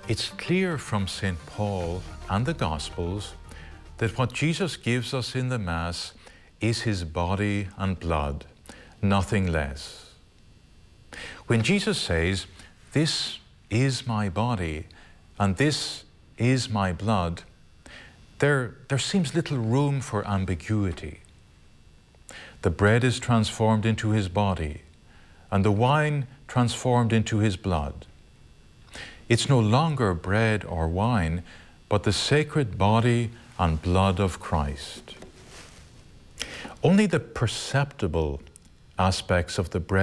It's clear from St. Paul and the Gospels that what Jesus gives us in the Mass is his body and blood, nothing less. When Jesus says, "This is my body and this is my blood," there seems little room for ambiguity. The bread is transformed into his body and the wine transformed into his blood. It's no longer bread or wine, but the sacred body and blood of Christ. Only the perceptible aspects of the bread